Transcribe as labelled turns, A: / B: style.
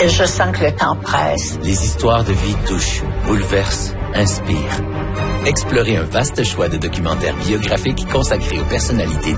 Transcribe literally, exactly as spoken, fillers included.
A: Je sens que le temps presse.
B: Les histoires de vie touchent, bouleversent, inspirent. Explorez un vaste choix de documentaires biographiques consacrés aux personnalités